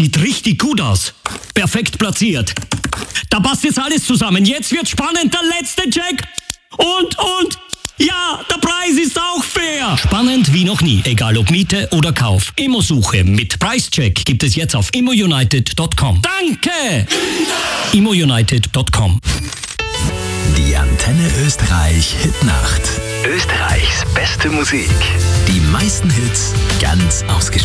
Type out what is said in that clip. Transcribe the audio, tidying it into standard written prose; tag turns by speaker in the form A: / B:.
A: sieht richtig gut aus. Perfekt platziert. Da passt jetzt alles zusammen. Jetzt wird spannend, der letzte Check. Und, ja, der Preis ist auch fair. Spannend wie noch nie, egal ob Miete oder Kauf. Immosuche mit Preischeck gibt es jetzt auf immounited.com. Danke! immounited.com.
B: Die Antenne Österreich Hitnacht. Österreichs beste Musik. Die meisten Hits ganz ausgespielt.